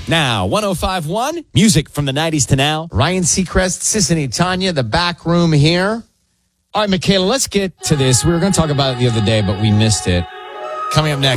Now, 105.1, music from the 90s to now. Ryan Seacrest, Sissany Tanya, the back room here. All right, Michaela, let's get to this. We were going to talk about it the other day, but we missed it. Coming up next.